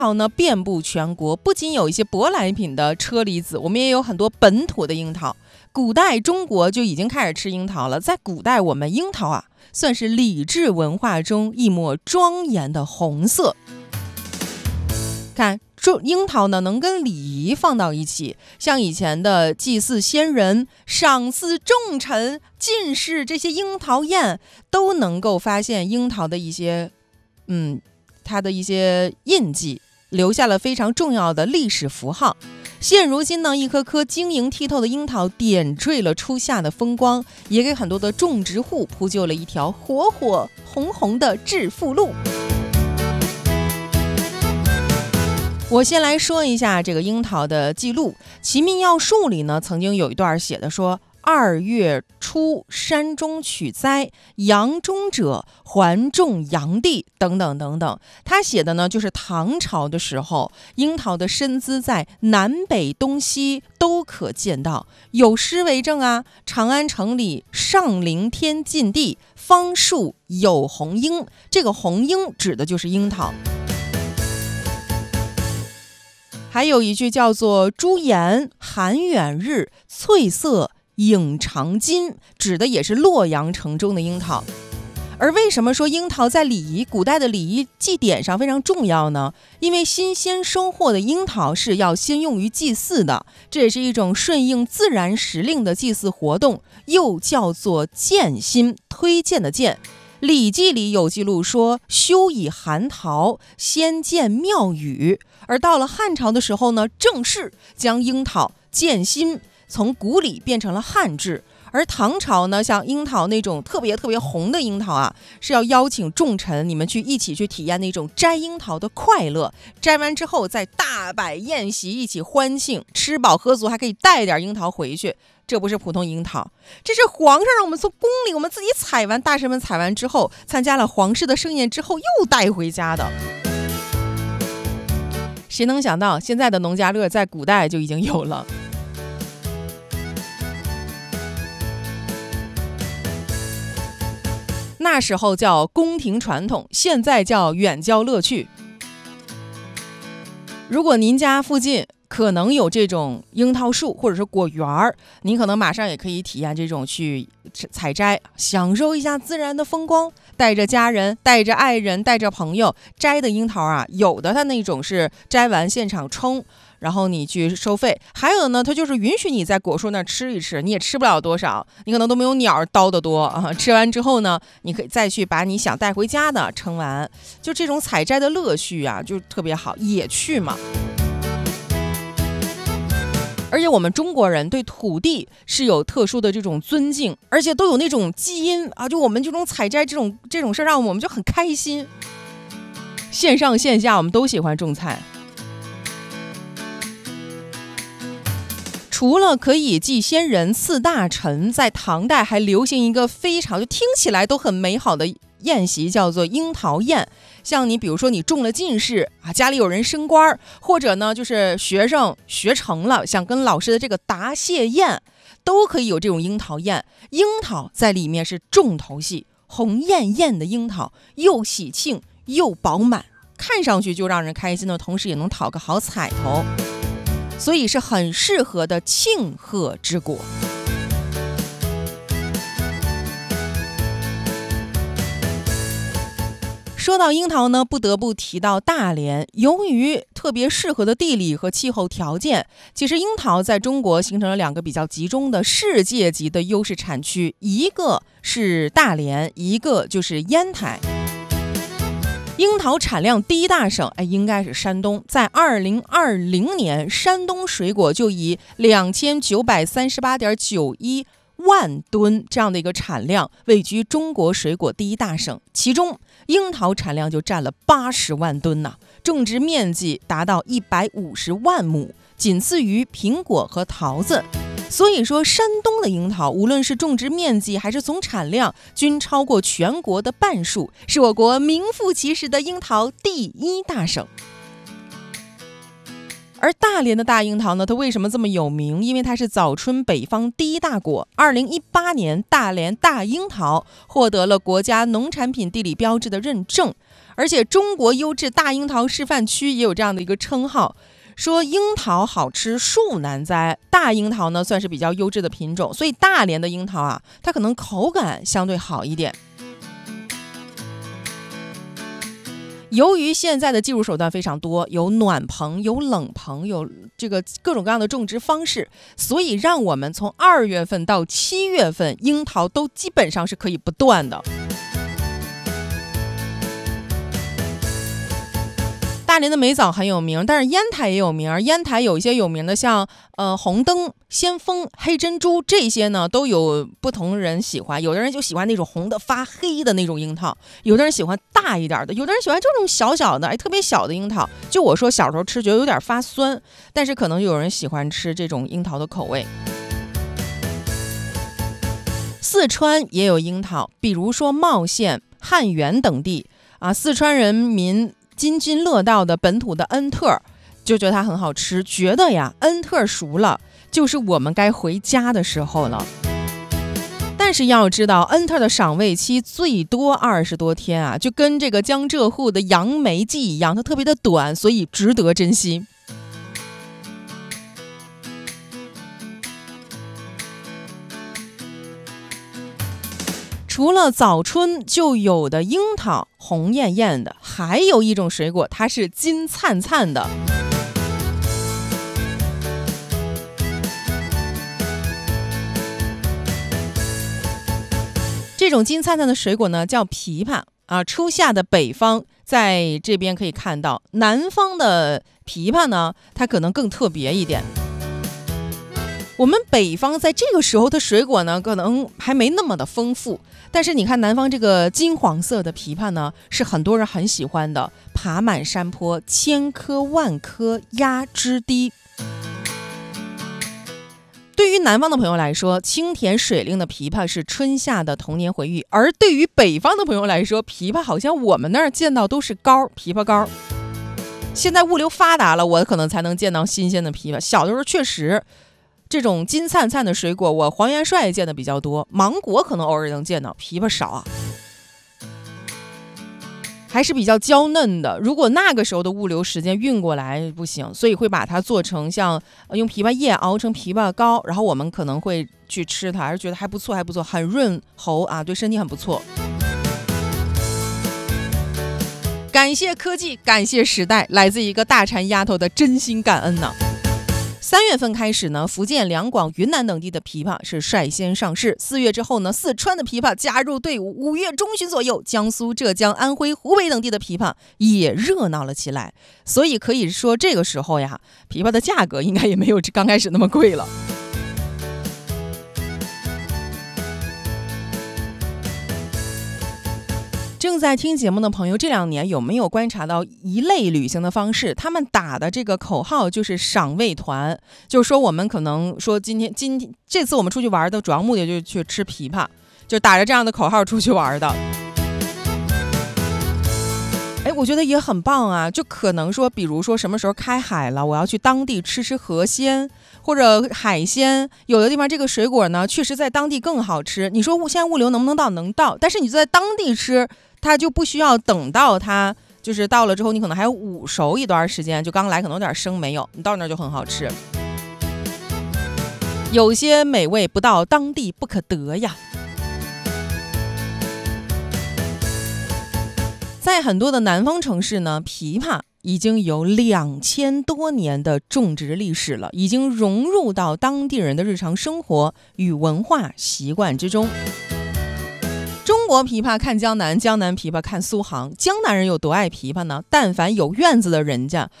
桃呢遍布全国，不仅有一些舶来品的车厘子，我们也有很多本土的樱桃。古代中国就已经开始吃樱桃了，在古代我们樱桃算是礼制文化中一抹庄严的红色。看樱桃呢能跟礼仪放到一起，像以前的祭祀先人、赏赐重臣、进士这些樱桃宴，都能够发现樱桃的一些它的一些印记，留下了非常重要的历史符号。现如今呢，一颗颗晶莹剔透的樱桃点缀了初夏的风光，也给很多的种植户铺就了一条火火红红的致富路。我先来说一下这个樱桃的记录。齐民要术里呢，曾经有一段写的说：2月初，山中取栽，阳中者还种阳地，等等等等。他写的呢，就是唐朝的时候，樱桃的身姿在南北东西都可见到。有诗为证长安城里上陵天尽地，方树有红樱。这个红樱指的就是樱桃。还有一句叫做朱颜含远日，翠色影长金，指的也是洛阳城中的樱桃。而为什么说樱桃在古代的礼仪祭典上非常重要呢？因为新鲜收获的樱桃是要先用于祭祀的，这也是一种顺应自然时令的祭祀活动，又叫做荐新，推荐的荐。《礼记》里有记录说，修以寒桃，先建庙宇。而到了汉朝的时候呢，正式将樱桃荐新从古礼变成了汉制。而唐朝呢，像樱桃那种特别红的樱桃是要邀请众臣你们一起去体验那种摘樱桃的快乐，摘完之后再大摆宴席一起欢庆，吃饱喝足，还可以带点樱桃回去。这不是普通樱桃，这是皇上让我们从宫里我们自己采完，大臣们采完之后，参加了皇室的盛宴之后又带回家的。谁能想到现在的农家乐在古代就已经有了。那时候叫宫廷传统，现在叫远郊乐趣。如果您家附近可能有这种樱桃树或者是果园，您可能马上也可以体验这种去采摘，享受一下自然的风光，带着家人、带着爱人、带着朋友摘的樱桃有的它那种是摘完现场冲，然后你去收费，还有的呢，它就是允许你在果树那儿吃一吃，你也吃不了多少，你可能都没有鸟叨得多吃完之后呢，你可以再去把你想带回家的称完，就这种采摘的乐趣就特别好，野趣嘛。而且我们中国人对土地是有特殊的这种尊敬，而且都有那种基因就我们这种采摘这种事让我们就很开心。线上线下我们都喜欢种菜。除了可以祭先人、祀大臣，在唐代还流行一个非常听起来都很美好的宴席，叫做樱桃宴。像你比如说你中了进士家里有人升官，或者呢就是学生学成了想跟老师的这个答谢宴，都可以有这种樱桃宴。樱桃在里面是重头戏，红艳艳的樱桃又喜庆又饱满，看上去就让人开心的同时也能讨个好彩头，所以是很适合的庆贺之果。说到樱桃呢，不得不提到大连。由于特别适合的地理和气候条件，其实樱桃在中国形成了2个比较集中的世界级的优势产区，一个是大连，一个就是烟台。樱桃产量第一大省应该是山东，在2020年，山东水果就以2938.91万吨这样的一个产量位居中国水果第一大省，其中樱桃产量就占了80万吨种植面积达到150万亩，仅次于苹果和桃子。所以说山东的樱桃无论是种植面积还是总产量均超过全国的半数，是我国名副其实的樱桃第一大省。而大连的大樱桃呢，它为什么这么有名？因为它是早春北方第一大果。2018年，大连大樱桃获得了国家农产品地理标志的认证。 而且中国优质大樱桃示范区也有这样的一个称号，说樱桃好吃树难栽，大樱桃呢算是比较优质的品种，所以大连的樱桃啊，它可能口感相对好一点。由于现在的技术手段非常多，有暖棚、有冷棚、有这个各种各样的种植方式，所以让我们从2月份到7月份，樱桃都基本上是可以不断的。大连的梅枣很有名，但是烟台也有名。烟台有一些有名的，像红灯、先锋、黑珍珠，这些呢都有不同人喜欢。有的人就喜欢那种红的发黑的那种樱桃，有的人喜欢大一点的，有的人喜欢这种小小的，特别小的樱桃。就我说小时候吃觉得有点发酸，但是可能有人喜欢吃这种樱桃的口味。四川也有樱桃，比如说茂县、汉源等地啊，四川人民津津乐道的本土的恩特，就觉得它很好吃，觉得呀恩特熟了，就是我们该回家的时候了。但是要知道，恩特的赏味期最多20多天啊，就跟这个江浙沪的杨梅季一样，它特别的短，所以值得珍惜。除了早春就有的樱桃红艳艳的，还有一种水果，它是金灿灿的。这种金灿灿的水果呢，叫枇杷啊。初夏的北方在这边可以看到，南方的枇杷呢，它可能更特别一点。我们北方在这个时候的水果呢，可能还没那么的丰富，但是你看南方这个金黄色的枇杷呢，是很多人很喜欢的，爬满山坡，千颗万颗压枝低。对于南方的朋友来说，清甜水灵的枇杷是春夏的童年回忆，而对于北方的朋友来说，枇杷好像我们那儿见到都是膏，枇杷膏。现在物流发达了，我可能才能见到新鲜的枇杷。小的时候确实这种金灿灿的水果，我黄元帅见的比较多，芒果可能偶尔能见到，枇杷少啊，还是比较娇嫩的。如果那个时候的物流时间运过来不行，所以会把它做成像用枇杷叶熬成枇杷膏，然后我们可能会去吃它，还是觉得还不错，很润喉啊，对身体很不错。感谢科技，感谢时代，来自一个大馋丫头的真心感恩呢。3月份开始呢，福建、两广、云南等地的枇杷是率先上市。4月之后呢，四川的枇杷加入队伍。5月中旬左右，江苏、浙江、安徽、湖北等地的枇杷也热闹了起来。所以可以说，这个时候呀，枇杷的价格应该也没有刚开始那么贵了。正在听节目的朋友，这2年有没有观察到一类旅行的方式？他们打的这个口号就是赏味团，就是说我们可能说这次我们出去玩的主要目的就是去吃枇杷，就打着这样的口号出去玩的。我觉得也很棒啊，就可能说，比如说什么时候开海了，我要去当地吃河鲜或者海鲜，有的地方这个水果呢，确实在当地更好吃。你说现在物流能不能到？能到，但是你在当地吃，它就不需要等到它就是到了之后，你可能还要捂熟一段时间，就刚来可能有点生，没有，你到那儿就很好吃。有些美味不到当地不可得呀。在很多的南方城市呢，枇杷已经有2000多年的种植历史了，已经融入到当地人的日常生活与文化习惯之中。中国枇杷看江南，江南枇杷看苏杭。江南人有多爱枇杷呢？但凡有院子的人家，